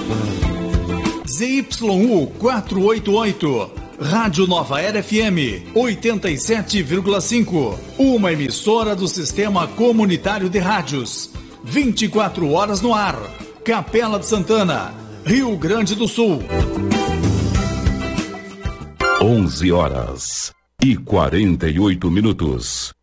ZYU 488, Rádio Nova Era FM 87,5, uma emissora do Sistema Comunitário de Rádios, 24 horas no ar, Capela de Santana, Rio Grande do Sul. 11 horas e 48 minutos.